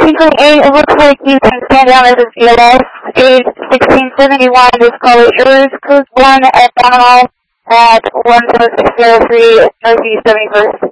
8, it looks like you can stand down as a CLS. Age 1671 is caller yours, code 1 at Panama at 10603 Northeast 71st.